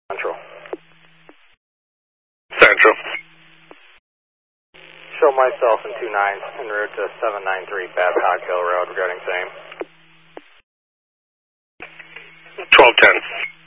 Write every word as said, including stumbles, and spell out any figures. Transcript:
Central. Central. Show myself in two nines en route to seven nine three Babcock Hill Road regarding same. twelve ten.